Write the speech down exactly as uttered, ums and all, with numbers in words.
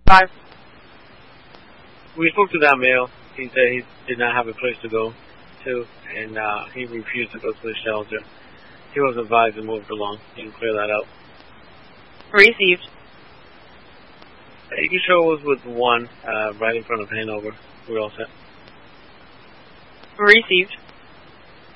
Five. We spoke to that male. He said he did not have a place to go to, and uh, he refused to go to the shelter. He was advised and moved along. You can clear that out. Received. You can show us with one uh, right in front of Hanover. We're all set. Received.